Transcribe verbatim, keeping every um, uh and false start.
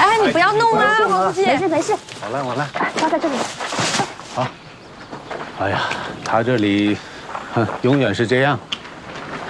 哎，你不要弄啊，黄姐。 没事没事。 我来我来， 放在这里。 好。哎呀，他这里，哼，永远是这样。